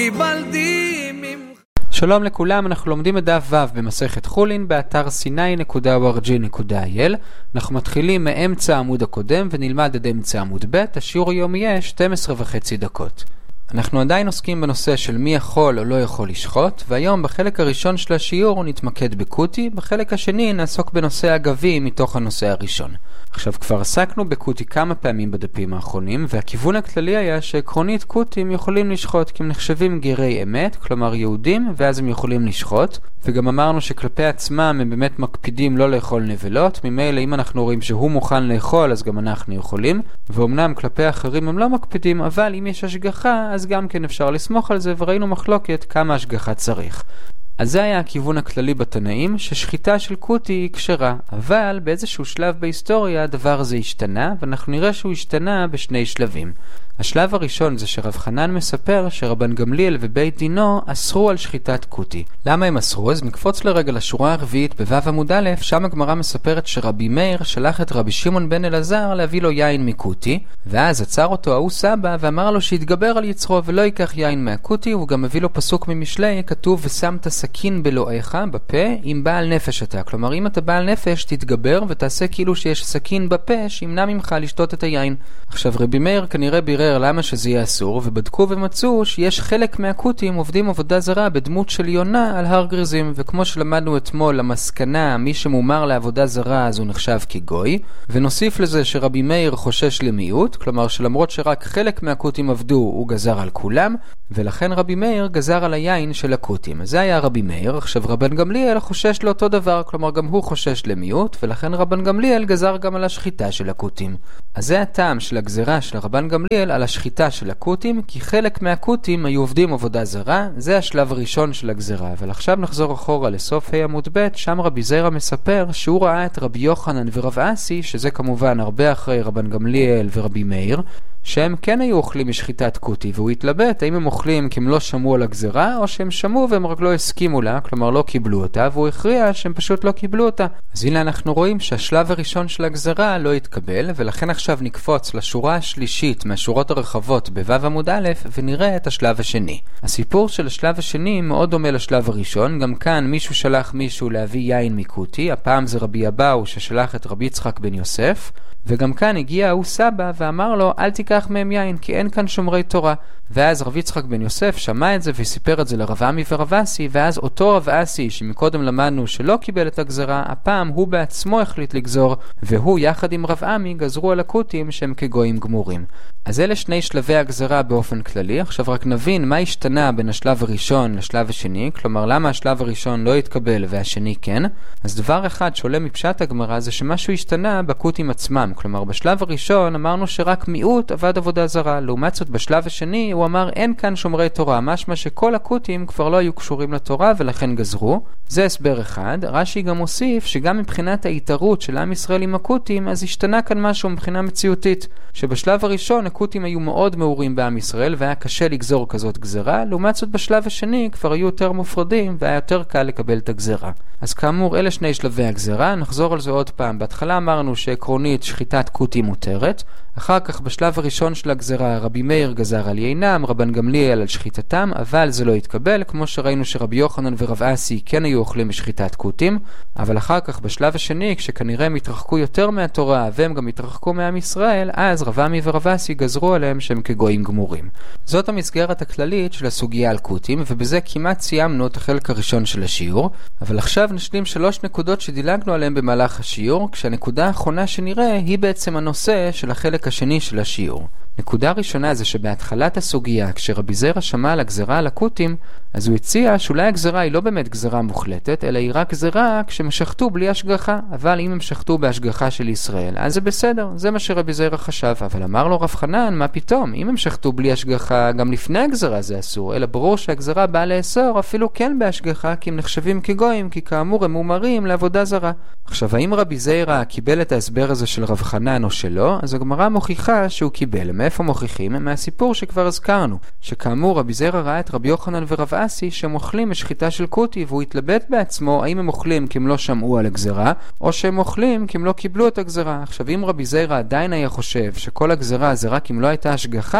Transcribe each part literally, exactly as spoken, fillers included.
קיבלתי ממך. שלום לכולם, אנחנו לומדים את דף ו' במסכת חולין באתר סיני נקודה או אר ג'י נקודה איי אל. אנחנו מתחילים מאמצע העמוד הקודם ונלמד עד אמצע עמוד ב'. השיעור היום יהיה שתים עשרה וחצי דקות. אנחנו עדיין עוסקים בנושא של מי יכול או לא יכול לשחוט, והיום בחלק הראשון של השיעור נתמקד בקוטי, בחלק השני נעסוק בנושא אגבי מתוך הנושא הראשון. עכשיו כבר עסקנו בקוטי כמה פעמים בדפים האחרונים, והכיוון הכללי היה שעקרונית קוטים יכולים לשחוט כי הם נחשבים גרי אמת, כלומר יהודים, ואז הם יכולים לשחוט, וגם אמרנו שכלפי עצמם הם באמת מקפידים לא לאכול נבלות, ממילא אם אנחנו רואים שהוא מוכן לאכול אז גם אנחנו יכולים, ואומנם כלפי אחרים הם לא מקפידים, אבל אם יש השגחה אז גם כן אפשר לסמוך על זה, וראינו מחלוקת כמה השגחה צריך. אז זה היה הכיוון הכללי בתנאים, ששחיטה של קוטי היא כשרה, אבל באיזשהו שלב בהיסטוריה הדבר הזה השתנה, ואנחנו נראה שהוא השתנה בשני שלבים. השלב הראשון זה שרב חנן מספר שרבן גמליאל ובית דינו אסרו על שחיטת קוטי. למה הם אסרו? אז נקפוץ לרגע לשורה הרביעית בו' עמוד א', שם הגמרא מספרת שרבי מאיר שלח את רבי שמעון בן אלעזר להביא לו יין מקוטי, ואז עצר אותו ההוא סבא ואמר לו שיתגבר על יצרו ולא ייקח יין מהקוטי. הוא גם מביא לו פסוק ממשלי, כתוב ושמת סכין בלועיך, בפה, אם בעל נפש אתה. כלומר אם אתה בעל נפש תתגבר ותעשה כאילו שיש סכין בפה שימנע ממך לשתות את היין. עכשיו רבי מאיר כנראה בירר למה שזה יהיה אסור, ובדקו ומצאו שיש חלק מהקוטים עובדים עבודה זרה בדמות של יונה על הר גריזים, וכמו שלמדנו אתמול למסקנה מי שמומר לעבודה זרה אז הוא נחשב כגוי, ונוסיף לזה שרבי מאיר חושש למיעוט, כלומר שלמרות שרק חלק מהקוטים עבדו הוא גזר על כולם, ולכן רבי מאיר גזר על היין של הקוטים. זה היה רבי מאיר. עכשיו רבן גמליאל חושש לאותו דבר, כלומר גם הוא חושש למיעוט, ולכן רבן גמליאל גזר גם על השחיטה של הקוטים. אז זה הטעם של הגזרה של רבן גמליאל על השחיטה של הקוטים, כי חלק מהקוטים היו עובדים עבודה זרה. זה השלב הראשון של הגזרה. אבל עכשיו נחזור אחורה לסוף ה' עמוד ב', שם רבי זיירא מספר שהוא ראה את רבי יוחנן ורב אסי, שזה כמובן הרבה אחרי רבן גמליאל ורבי מאיר, שהם כן היו אוכלים משחיטת קוטי, והוא התלבט האם הם אוכלים כי הם לא שמעו על הגזרה, או שהם שמעו והם רק לא הסכימו לה, כלומר לא קיבלו אותה, והוא הכריע שהם פשוט לא קיבלו אותה. אז הנה אנחנו רואים שהשלב הראשון של הגזרה לא התקבל, ולכן עכשיו נקפוץ לשורה השלישית מהשורות הרחבות בו' עמוד א', ונראה את השלב השני. הסיפור של השלב השני מאוד דומה לשלב הראשון. גם כאן מישהו שלח מישהו להביא יין מקוטי, הפעם זה רבי אבאו ששלח את רבי יצחק בן יוסף, וגם כאן הגיע הוא סבא ואמר לו אל תיקח מהם יין כי אין כאן שומרי תורה. ואז רבי יצחק בן יוסף שמע את זה וסיפר את זה לרב עמי ורב אסי, ואז אותו רב אסי שמקודם למדנו שלא קיבל את הגזרה, הפעם הוא בעצמו החליט לגזור, והוא יחד עם רב עמי גזרו על הקוטים שהם כגויים גמורים. אז אלה שני שלבי הגזרה באופן כללי. עכשיו רק נבין מה השתנה בין השלב הראשון לשלב השני, כלומר למה השלב הראשון לא התקבל והשני כן. אז דבר אחד שעולה מפשט הגמרא זה שמשהו השתנה בקוטים עצמם, כלומר בשלב הראשון אמרנו שרק מיעוט עבד עבודה זרה, לעומת זאת בשלב השני הוא אמר אין כאן שומרי תורה, משמע שכל הקוטים כבר לא היו קשורים לתורה ולכן גזרו. זה הסבר אחד. רש"י גם הוסיף שגם מבחינת ההתערות של עם ישראל עם הקוטים אז השתנה כאן משהו מבחינה מציאותית, שבשלב הראשון הקוטים היו מאוד מעורים בעם ישראל והיה קשה לגזור כזאת גזרה, לעומת זאת בשלב השני כבר היו יותר מופרדים והיה יותר קל לקבל את הגזרה. אז כאמור אלה שני שלבי הגזרה. נחזור על זה עוד פעם. בהתחלה אמרנו שעקרונית שחיטת קוטים מותרת, אחר כך בשלב הראשון של הגזרה רבי מאיר גזר על יינם, רבן גמליאל על שחיטתם, אבל זה לא התקבל, כמו שראינו שרבי יוחנן ורב אסי כן היו אוכלים משחיטת קוטים. אבל אחר כך בשלב השני כשכנראה הם התרחקו יותר מהתורה והם גם התרחקו מעם ישראל, אז רב עמי ורב אסי גזרו עליהם שהם כגויים גמורים. זאת המסגרת הכללית של הסוגיה על קוטים, ובזה כמעט סיימנו את החלק הראשון של השיעור. אבל עכשיו נשלים שלוש נקודות שדילגנו עליהם במהלך השיעור, כשהנקודה האחרונה שנראה היא בעצם הנושא של החלק השני של השיעור. נקודה ראשונה זה שבהתחלת הסוגיה, כשרבי זיירא שמע על הגזרה על הקוטים, אז הוא הציע שאולי הגזרה היא לא באמת גזרה מוחלטת, אלא היא רק גזרה כשהם שחטו בלי השגחה. אבל אם הם שחטו בהשגחה של ישראל, אז זה בסדר, זה מה שרבי זיירא חשב. אבל אמר לו רב חנן, מה פתאום? אם הם שחטו בלי השגחה, גם לפני הגזרה זה אסור, אלא ברור שהגזרה באה לאסור אפילו כן בהשגחה, כי הם נחשבים כגויים, כי כאמור הם מומרים לעבודה זרה. עכשיו, האם רבי זיירא קיבל את ההסבר הזה של רב חנן או שלא? אז הגמרא מוכיחה שהוא קיבל. מאיפה מוכיחים? מהסיפור שכבר הזכרנו, שכאמור רבי זיירא ראה את רבי יוחנן ורב אסי שהם אוכלים משחיטה של קוטי, והוא התלבט בעצמו האם הם אוכלים כי הם לא שמעו על הגזרה, או שהם אוכלים כי הם לא קיבלו את הגזרה. עכשיו, אם רבי זיירא עדיין היה חושב שכל הגזרה זה רק אם לא הייתה השגחה,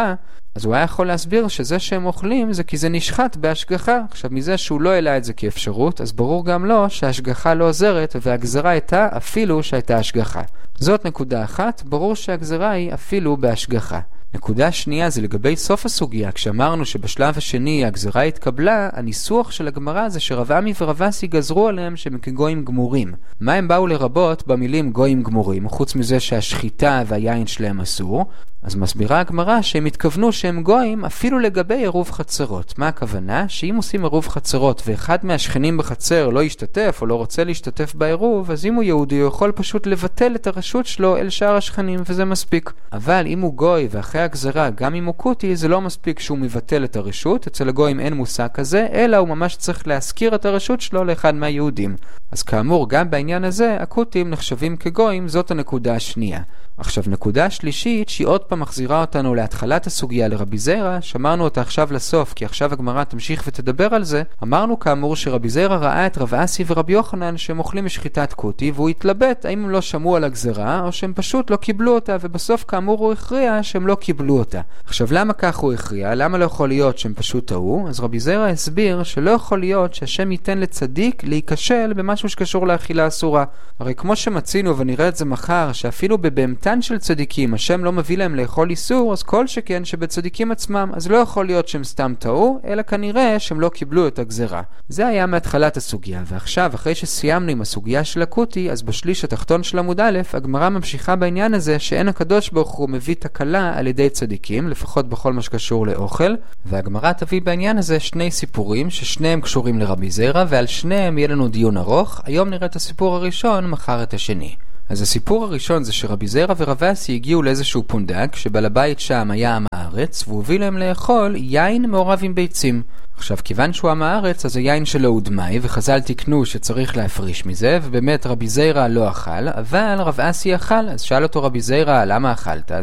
אז הוא היה יכול להסביר שזה שהם אוכלים זה כי זה נשחט בהשגחה. עכשיו מזה שהוא לא העלה את זה כאפשרות, אז ברור גם לו שההשגחה לא עוזרת, והגזרה הייתה אפילו שהייתה השגחה. זאת נקודה אחת, ברור שהגזרה היא אפילו בהשגחה. נקודה שנייה זה לגבי סוף הסוגיה. כשאמרנו שבשלב השני הגזרה התקבלה, הניסוח של הגמרא זה שרב עמי ורב אסי גזרו עליהם שהם כגויים גמורים. מה הם באו לרבות במילים גויים גמורים, חוץ מזה שהשחיטה והיין שלהם אסור? אז מסבירה הגמרא שהם התכוונו שהם גויים אפילו לגבי עירוב חצרות. מה הכוונה? שאם עושים עירוב חצרות ואחד מהשכנים בחצר לא ישתתף או לא רוצה להשתתף בעירוב, אז אם הוא יהודי הוא יכול פשוט לבטל את הרשות שלו אל שאר השכנים וזה מספיק. אבל אם הוא גוי ואחרי הגזרה גם אם הוא קוטי, זה לא מספיק שהוא מבטל את הרשות. אצל הגויים אין מושג כזה, אלא הוא ממש צריך להזכיר את הרשות שלו לאחד מהיהודים. אז כאמור גם בעניין הזה הקוטים נחשבים כגויים. זאת הנקודה השנייה. עכשיו נקודה שלישית שהיא עוד פעם מחזירה אותנו להתחלת הסוגיה לרבי זיירא, שמרנו אותה עכשיו לסוף כי עכשיו הגמרא תמשיך ותדבר על זה. אמרנו כאמור שרבי זיירא ראה את רב אסי ורבי יוחנן שהם אוכלים משחיטת קוטי, והוא התלבט האם הם לא שמעו על הגזרה או שהם פשוט לא קיבלו אותה, ובסוף כאמור הוא הכריע שהם לא קיבלו אותה. עכשיו למה כך הוא הכריע? למה לא יכול להיות שהם פשוט טעו? אז רבי זיירא הסביר שלא יכול להיות שהשם ייתן לצדיק להיכשל במשהו שקשור לאכילה אסורה. הרי כמו שמצינו ונראה את זה מחר, שאפילו בבהמתן של צדיקים השם לא מביא להם לאכול איסור, אז כל שכן שבצדיקים עצמם, אז לא יכול להיות שהם סתם טעו, אלא כנראה שהם לא קיבלו את הגזרה. זה היה מהתחלת הסוגיה. ועכשיו אחרי שסיימנו עם הסוגיה של הקוטי, אז בשליש התחתון של עמוד א' הגמרא ממשיכה בעניין הזה שאין הקדוש ברוך הוא מביא תקלה על ידי צדיקים, לפחות בכל מה שקשור לאוכל. והגמרא תביא בעניין הזה שני סיפורים ששניהם קשורים לרבי זיירא, ועל שניהם יהיה לנו דיון ארוך. היום נראה את הסיפור הראשון, מחר את השני. אז הסיפור הראשון זה שרבי זיירא ורב אסי הגיעו לאיזשהו פונדק שבעל הבית שם היה עם הארץ, והוא הביא להם לאכול יין מעורב עם ביצים. עכשיו כיוון שהוא עם הארץ אז היין שלו הוא דמאי, וחז"ל תיקנו שצריך להפריש מזה, ובאמת רבי זיירא לא אכל, אבל רב אסי אכל. אז שאל אותו רבי זיירא למה אכלת?